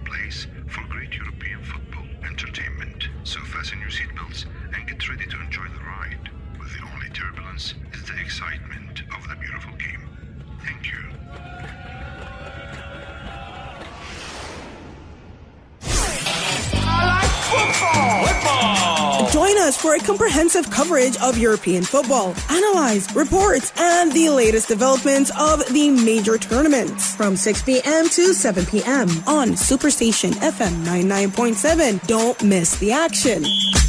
place for great European football entertainment. So fasten your seatbelts and get ready to enjoy the ride, where the only turbulence is the excitement of the beautiful game. Thank you. Join us for a comprehensive coverage of European football, analyze, reports, and the latest developments of the major tournaments. From 6 p.m. to 7 p.m. on Superstation FM 99.7. Don't miss the action.